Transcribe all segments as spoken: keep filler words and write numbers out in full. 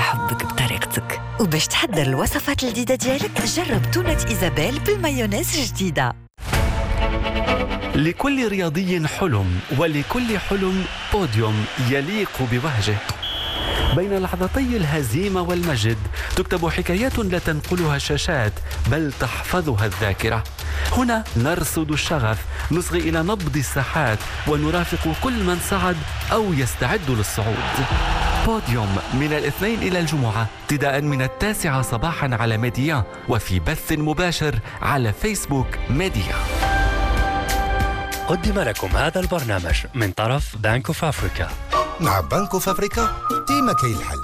حبك بطريقتك. وباش تحضر الوصفات الجديدة ديالك جرب تونة إيزابيل بالمايونيز جديدة. لكل رياضي حلم، ولكل حلم بوديوم يليق بوهجه. بين لحظتي الهزيمة والمجد تكتب حكايات لا تنقلها الشاشات بل تحفظها الذاكرة. هنا نرصد الشغف، نصغي إلى نبض الساحات، ونرافق كل من صعد أو يستعد للصعود. بوديوم من الاثنين إلى الجمعة ابتداء من التاسعة صباحا على ميديا، وفي بث مباشر على فيسبوك ميديا. قدم لكم هذا البرنامج من طرف بنك اوف افريكا. مع بنك اوف افريكا ديما كاين الحل.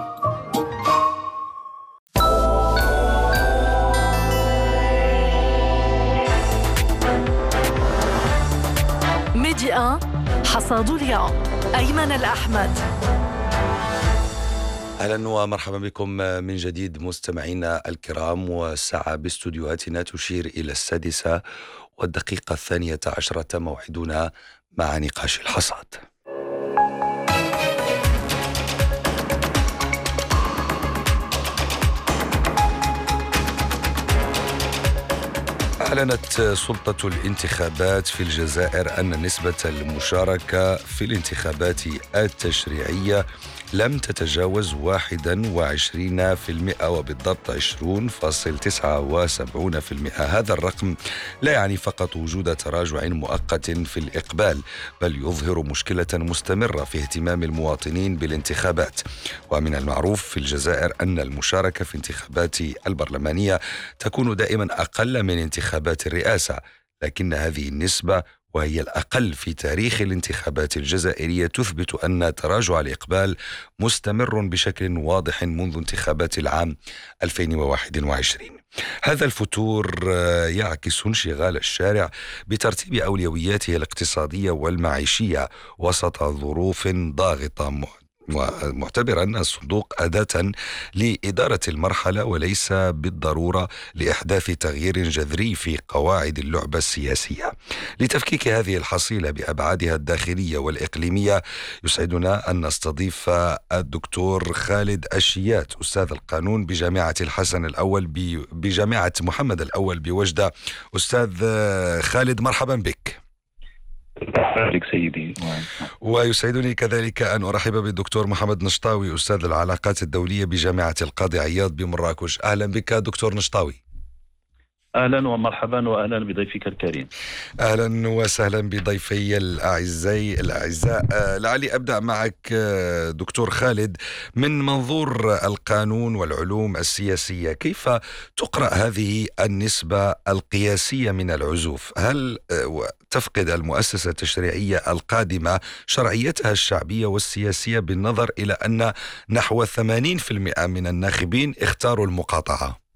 ميديا حصاد اليوم أيمن الأحمد. أهلا ومرحبا بكم من جديد مستمعينا الكرام، والساعة باستوديوهاتنا تشير إلى السادسة والدقيقة الثانية عشرة، موعدنا مع نقاش الحصاد. أعلنت سلطة الانتخابات في الجزائر أن نسبة المشاركة في الانتخابات التشريعية لم تتجاوز واحد وعشرين بالمئة، وبالضبط عشرين فاصلة تسعة وسبعين بالمئة. هذا الرقم لا يعني فقط وجود تراجع مؤقت في الإقبال، بل يظهر مشكلة مستمرة في اهتمام المواطنين بالانتخابات. ومن المعروف في الجزائر أن المشاركة في انتخابات البرلمانية تكون دائما أقل من انتخابات الرئاسة، لكن هذه النسبة وهي الأقل في تاريخ الانتخابات الجزائرية تثبت أن تراجع الإقبال مستمر بشكل واضح منذ انتخابات العام ألفين وواحد وعشرين. هذا الفتور يعكس انشغال الشارع بترتيب أولوياته الاقتصادية والمعيشية وسط ظروف ضاغطة، ومعتبرا الصندوق أداة لإدارة المرحلة وليس بالضرورة لإحداث تغيير جذري في قواعد اللعبة السياسية. لتفكيك هذه الحصيلة بأبعادها الداخلية والإقليمية، يسعدنا أن نستضيف الدكتور خالد الشيات، أستاذ القانون بجامعة الحسن الأول بجامعة محمد الأول بوجدة. أستاذ خالد، مرحبا بك. سيدي. ويسعدني كذلك أن أرحب بالدكتور محمد نشطاوي، أستاذ العلاقات الدولية بجامعة القاضي عياض بمراكش. أهلا بك دكتور نشطاوي. أهلا ومرحبا، وأهلا بضيفك الكريم. أهلا وسهلا بضيفي الأعزاء الأعزاء آه لعلي أبدأ معك آه دكتور خالد، من منظور القانون والعلوم السياسية، كيف تقرأ هذه النسبة القياسية من العزوف؟ هل آه تفقد المؤسسة التشريعية القادمة شرعيتها الشعبية والسياسية بالنظر إلى أن نحو ثمانين بالمئة من الناخبين اختاروا المقاطعة؟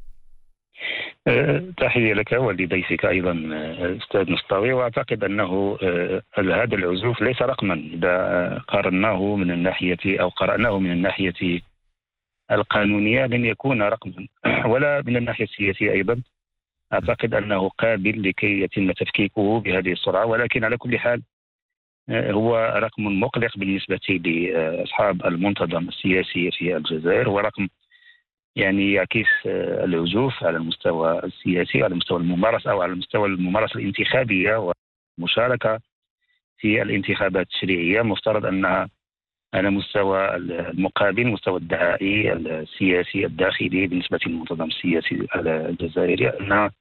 تحية لك ولضيفك أيضا أستاذ نشطاوي. وأعتقد أنه هذا العزوف ليس رقما إذا قارناه من الناحية أو قرأناه من الناحية القانونية، لن يكون رقما، ولا من الناحية السياسية أيضا. أعتقد أنه قابل لكي يتم تفكيكه بهذه السرعة، ولكن على كل حال هو رقم مقلق بالنسبة لأصحاب المنتظم السياسي في الجزائر، ورقم يعني يعكس العزوف على المستوى السياسي، على مستوى الممارسة أو على مستوى الممارسة الانتخابية والمشاركة في الانتخابات التشريعية. مفترض أنها على مستوى المقابل، مستوى الدعائي السياسي الداخلي بالنسبة للمنتظم السياسي الجزائري، أنها